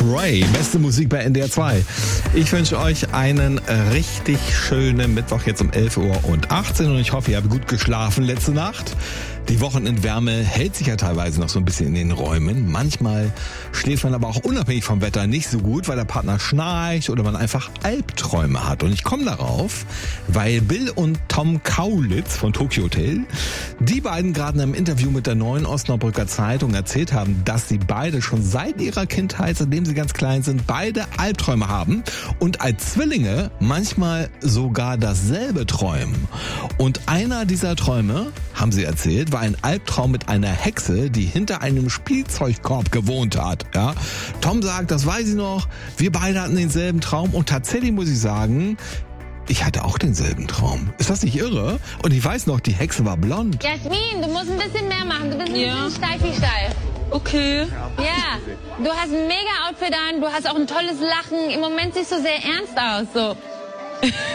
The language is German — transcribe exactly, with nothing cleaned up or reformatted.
Ray, beste Musik bei N D R zwei. Ich wünsche euch einen richtig schönen Mittwoch jetzt um elf Uhr und achtzehn und ich hoffe, ihr habt gut geschlafen letzte Nacht. Die Wochenendwärme hält sich ja teilweise noch so ein bisschen in den Räumen. Manchmal schläft man aber auch unabhängig vom Wetter nicht so gut, weil der Partner schnarcht oder man einfach Albträume hat. Und ich komme darauf, weil Bill und Tom Kaulitz von Tokyo Hotel, die beiden gerade in einem Interview mit der Neuen Osnabrücker Zeitung erzählt haben, dass sie beide schon seit ihrer Kindheit, seitdem sie ganz klein sind, beide Albträume haben und als Zwillinge manchmal sogar dasselbe träumen. Und einer dieser Träume, haben sie erzählt, war ein Albtraum mit einer Hexe, die hinter einem Spielzeugkorb gewohnt hat. Ja? Tom sagt, das weiß ich noch, wir beide hatten denselben Traum und tatsächlich muss ich sagen, ich hatte auch denselben Traum. Ist das nicht irre? Und ich weiß noch, die Hexe war blond. Jasmin, du musst ein bisschen mehr machen. Du bist ein Ja. bisschen steif wie steif. Okay. Ja, du hast ein mega Outfit an, du hast auch ein tolles Lachen. Im Moment siehst du sehr ernst aus. So.